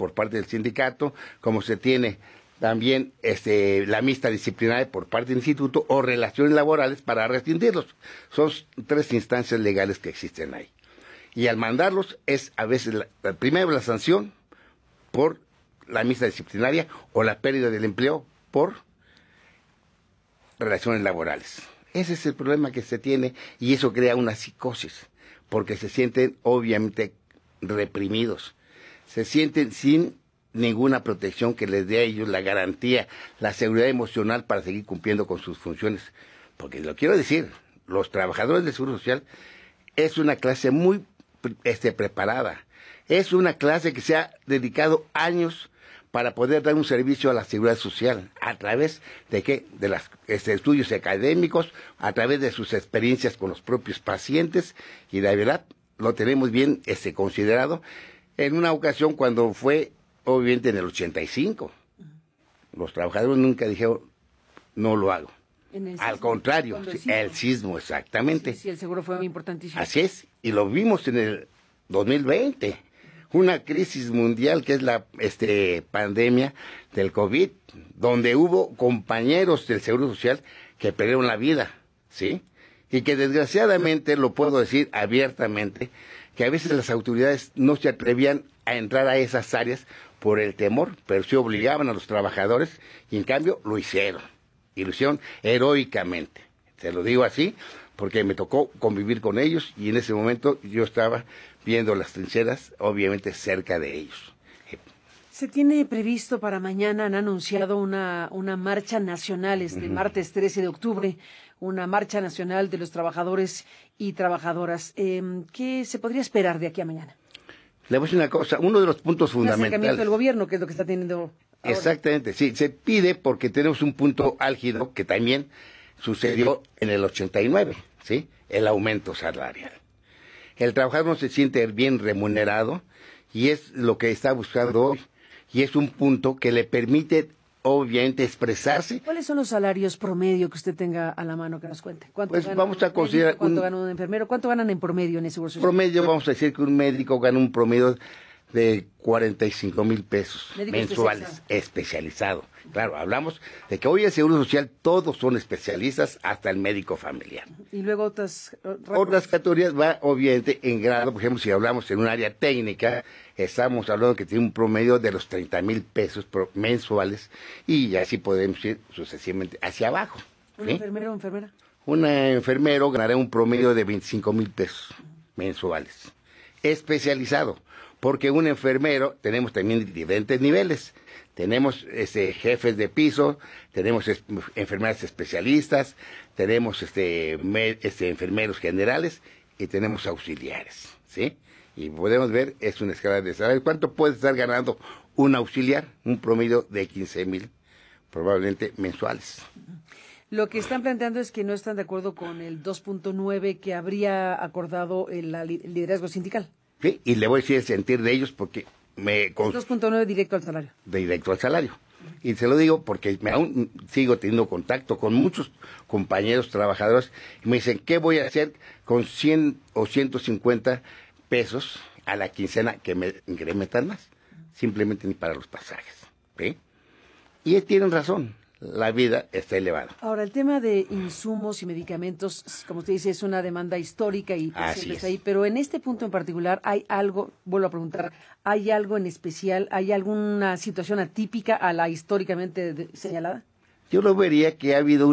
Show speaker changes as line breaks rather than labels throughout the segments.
por parte del sindicato, como se tiene también la mixta disciplinaria por parte del instituto o relaciones laborales para rescindirlos. Son 3 instancias legales que existen ahí. Y al mandarlos es a veces primero la sanción por la mixta disciplinaria o la pérdida del empleo por relaciones laborales. Ese es el problema que se tiene y eso crea una psicosis, porque se sienten obviamente reprimidos, se sienten sin ninguna protección que les dé a ellos la garantía, la seguridad emocional para seguir cumpliendo con sus funciones. Porque lo quiero decir, los trabajadores del Seguro Social es una clase muy preparada, es una clase que se ha dedicado años para poder dar un servicio a la seguridad social, a través de qué, de los estudios académicos, a través de sus experiencias con los propios pacientes, y la verdad lo tenemos bien considerado. En una ocasión cuando fue, obviamente en el 85, los trabajadores nunca dijeron, no lo hago. Al contrario, el sismo, exactamente.
Sí, el seguro fue muy importantísimo.
Así es, y lo vimos en el 2020. Una crisis mundial que es la pandemia del COVID, donde hubo compañeros del Seguro Social que perdieron la vida, ¿sí? Y que desgraciadamente, lo puedo decir abiertamente, que a veces las autoridades no se atrevían a entrar a esas áreas por el temor, pero sí obligaban a los trabajadores y en cambio lo hicieron, y lo hicieron heroicamente. Se lo digo así porque me tocó convivir con ellos y en ese momento yo estaba viendo las trincheras, obviamente cerca de ellos.
Se tiene previsto para mañana, han anunciado una marcha nacional, martes 13 de octubre, una marcha nacional de los trabajadores y trabajadoras. ¿Qué se podría esperar de aquí a mañana?
Le voy a decir una cosa, uno de los puntos fundamentales.
El acercamiento del gobierno, que es lo que está teniendo ahora.
Exactamente, sí, se pide porque tenemos un punto álgido que también sucedió en el 89, ¿sí? El aumento salarial. El trabajador no se siente bien remunerado y es lo que está buscando hoy. Y es un punto que le permite, obviamente, expresarse.
¿Cuáles son los salarios promedio que usted tenga a la mano que nos cuente?
Pues vamos a considerar...
¿Cuánto gana un enfermero? ¿Cuánto ganan en promedio en el Seguro Social?
Promedio, vamos a decir que un médico gana un promedio de 45,000 pesos mensuales, especializado. Claro, hablamos de que hoy el Seguro Social todos son especialistas, hasta el médico familiar.
Y luego otras
categorías va obviamente en grado, por ejemplo, si hablamos en un área técnica, estamos hablando que tiene un promedio de los 30,000 pesos mensuales y así podemos ir sucesivamente hacia abajo.
¿Un enfermero o enfermera?
Un enfermero ganará un promedio de 25,000 pesos mensuales, especializado. Porque un enfermero, tenemos también diferentes niveles. Tenemos jefes de piso, tenemos enfermeras especialistas, tenemos enfermeros generales y tenemos auxiliares, ¿sí? Y podemos ver, es una escala de salario. ¿Cuánto puede estar ganando un auxiliar? Un promedio de 15,000, probablemente mensuales.
Lo que están planteando es que no están de acuerdo con el 2.9 que habría acordado el liderazgo sindical.
Sí, y le voy a decir el sentir de ellos porque
2.9 directo al salario.
Directo al salario. Y se lo digo porque aún sigo teniendo contacto con muchos compañeros trabajadores y me dicen, ¿qué voy a hacer con 100 o 150 pesos a la quincena que me incrementan más? Simplemente ni para los pasajes. ¿Sí? Y tienen razón. La vida está elevada.
Ahora, el tema de insumos y medicamentos, como usted dice, es una demanda histórica y siempre está ahí, pero en este punto en particular, ¿hay algo, vuelvo a preguntar, hay algo en especial, hay alguna situación atípica a la históricamente señalada?
Yo lo vería que ha habido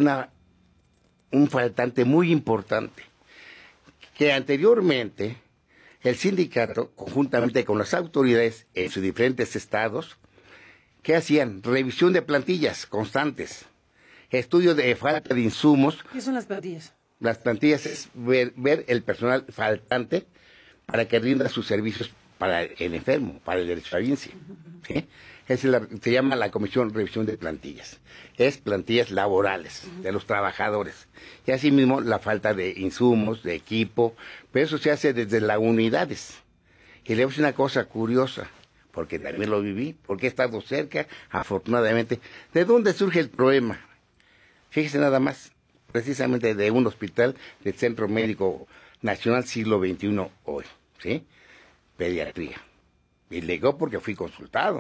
un faltante muy importante, que anteriormente el sindicato, conjuntamente con las autoridades en sus diferentes estados, ¿qué hacían? Revisión de plantillas constantes, estudio de falta de insumos.
¿Qué son las plantillas? Las
plantillas es ver el personal faltante para que rinda sus servicios para el enfermo, para el derecho a audiencia. ¿Sí? Se llama la Comisión Revisión de Plantillas. Es plantillas laborales de los trabajadores. Y asimismo la falta de insumos, de equipo, pero eso se hace desde las unidades. Y le voy a decir una cosa curiosa, porque también lo viví, porque he estado cerca, afortunadamente. ¿De dónde surge el problema? Fíjese nada más, precisamente de un hospital del Centro Médico Nacional Siglo XXI hoy, ¿sí? Pediatría. Y llegó porque fui consultado.